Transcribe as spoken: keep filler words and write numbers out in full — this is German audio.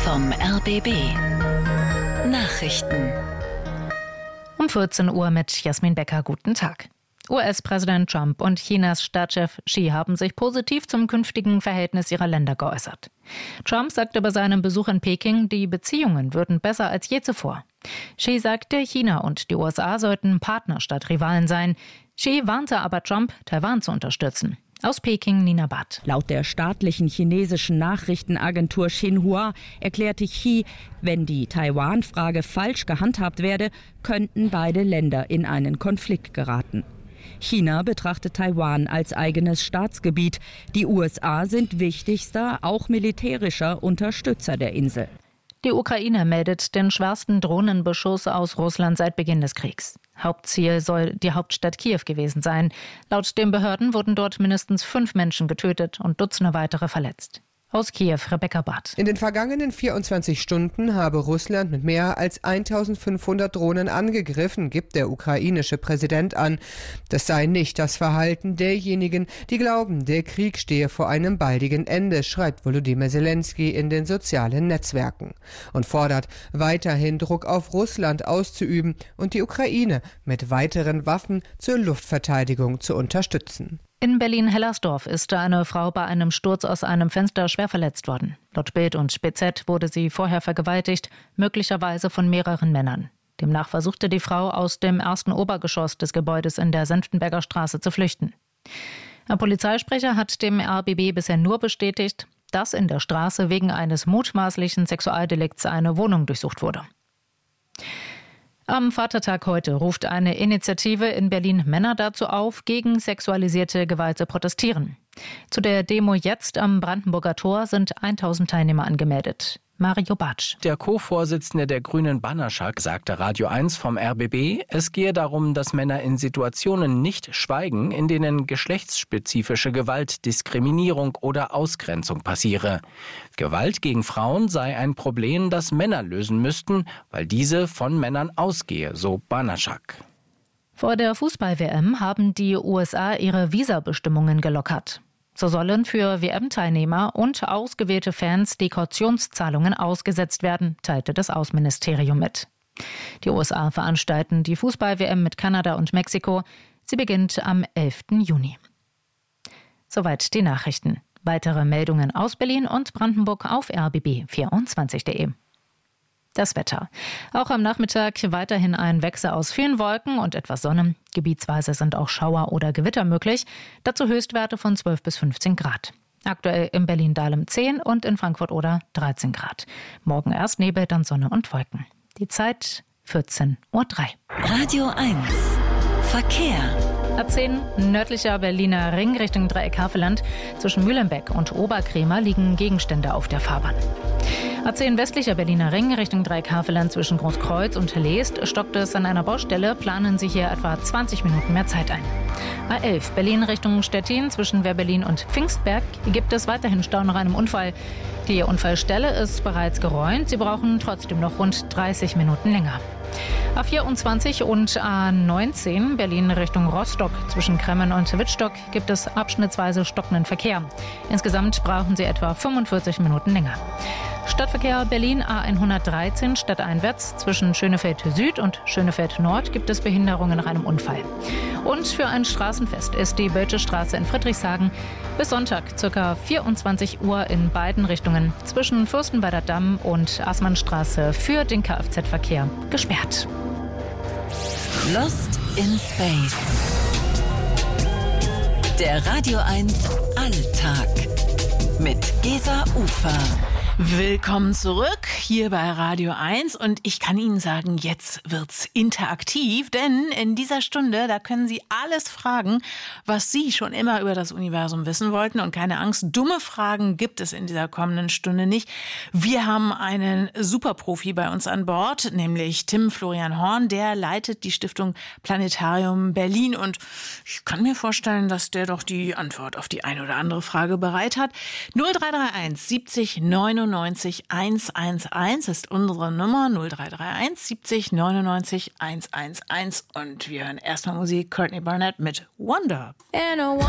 vom R B B. Nachrichten. Um vierzehn Uhr mit Jasmin Becker. Guten Tag. U S-Präsident Trump und Chinas Staatschef Xi haben sich positiv zum künftigen Verhältnis ihrer Länder geäußert. Trump sagte bei seinem Besuch in Peking, die Beziehungen würden besser als je zuvor. Xi sagte, China und die U S A sollten Partner statt Rivalen sein. Xi warnte aber Trump, Taiwan zu unterstützen. Aus Peking, Nina Barth. Laut der staatlichen chinesischen Nachrichtenagentur Xinhua erklärte Xi, wenn die Taiwan-Frage falsch gehandhabt werde, könnten beide Länder in einen Konflikt geraten. China betrachtet Taiwan als eigenes Staatsgebiet. Die U S A sind wichtigster, auch militärischer Unterstützer der Insel. Die Ukraine meldet den schwersten Drohnenbeschuss aus Russland seit Beginn des Kriegs. Hauptziel soll die Hauptstadt Kiew gewesen sein. Laut den Behörden wurden dort mindestens fünf Menschen getötet und Dutzende weitere verletzt. Aus Kiew, Rebecca Barth. In den vergangenen vierundzwanzig Stunden habe Russland mit mehr als eintausendfünfhundert Drohnen angegriffen, gibt der ukrainische Präsident an. Das sei nicht das Verhalten derjenigen, die glauben, der Krieg stehe vor einem baldigen Ende, schreibt Volodymyr Zelensky in den sozialen Netzwerken und fordert, weiterhin Druck auf Russland auszuüben und die Ukraine mit weiteren Waffen zur Luftverteidigung zu unterstützen. In Berlin-Hellersdorf ist eine Frau bei einem Sturz aus einem Fenster schwer verletzt worden. Laut Bild und B Z wurde sie vorher vergewaltigt, möglicherweise von mehreren Männern. Demnach versuchte die Frau aus dem ersten Obergeschoss des Gebäudes in der Senftenberger Straße zu flüchten. Ein Polizeisprecher hat dem R B B bisher nur bestätigt, dass in der Straße wegen eines mutmaßlichen Sexualdelikts eine Wohnung durchsucht wurde. Am Vatertag heute ruft eine Initiative in Berlin Männer dazu auf, gegen sexualisierte Gewalt zu protestieren. Zu der Demo jetzt am Brandenburger Tor sind tausend Teilnehmer angemeldet. Mario Bartsch. Der Co-Vorsitzende der Grünen Banaschak sagte Radio eins vom R B B, es gehe darum, dass Männer in Situationen nicht schweigen, in denen geschlechtsspezifische Gewalt, Diskriminierung oder Ausgrenzung passiere. Gewalt gegen Frauen sei ein Problem, das Männer lösen müssten, weil diese von Männern ausgehe, so Banaschak. Vor der Fußball-W M haben die U S A ihre Visabestimmungen gelockert. So sollen für W M-Teilnehmer und ausgewählte Fans die Kautionszahlungen ausgesetzt werden, teilte das Außenministerium mit. Die U S A veranstalten die Fußball-W M mit Kanada und Mexiko. Sie beginnt am elften Juni. Soweit die Nachrichten. Weitere Meldungen aus Berlin und Brandenburg auf r b b vierundzwanzig punkt de. Das Wetter. Auch am Nachmittag weiterhin ein Wechsel aus vielen Wolken und etwas Sonne. Gebietsweise sind auch Schauer oder Gewitter möglich. Dazu Höchstwerte von zwölf bis fünfzehn Grad. Aktuell in Berlin-Dahlem zehn und in Frankfurt-Oder dreizehn Grad. Morgen erst Nebel, dann Sonne und Wolken. Die Zeit vierzehn Uhr drei. Radio eins. Verkehr. A zehn nördlicher Berliner Ring Richtung Dreieck-Havelland. Zwischen Mühlenbeck und Oberkremer liegen Gegenstände auf der Fahrbahn. A zehn westlicher Berliner Ring Richtung Dreieck-Havelland zwischen Großkreuz und Leest stockt es an einer Baustelle, planen Sie hier etwa zwanzig Minuten mehr Zeit ein. A elf Berlin Richtung Stettin zwischen Wehrberlin und Pfingstberg gibt es weiterhin Stau nach einem Unfall. Die Unfallstelle ist bereits geräumt, Sie brauchen trotzdem noch rund dreißig Minuten länger. A vierundzwanzig und A neunzehn Berlin Richtung Rostock zwischen Kremmen und Wittstock gibt es abschnittsweise stockenden Verkehr. Insgesamt brauchen Sie etwa fünfundvierzig Minuten länger. Stadtverkehr Berlin A hundertdreizehn stadteinwärts zwischen Schönefeld Süd und Schönefeld Nord gibt es Behinderungen nach einem Unfall. Und für ein Straßenfest ist die Bölsche Straße in Friedrichshagen bis Sonntag ca. vierundzwanzig Uhr in beiden Richtungen zwischen Fürstenwalder Damm und Assmannstraße für den Kfz-Verkehr gesperrt. Lost in Space. Der Radio eins Alltag mit Gesa Ufer. Willkommen zurück hier bei Radio eins und ich kann Ihnen sagen, jetzt wird's interaktiv, denn in dieser Stunde, da können Sie alles fragen, was Sie schon immer über das Universum wissen wollten und keine Angst, dumme Fragen gibt es in dieser kommenden Stunde nicht. Wir haben einen Superprofi bei uns an Bord, nämlich Tim Florian Horn, der leitet die Stiftung Planetarium Berlin und ich kann mir vorstellen, dass der doch die Antwort auf die eine oder andere Frage bereit hat. null drei drei eins siebzig neunundneunzig hundertelf ist unsere Nummer null drei drei eins siebzig neunundneunzig hundertelf und wir hören erstmal Musik, Courtney Barnett mit Wonder.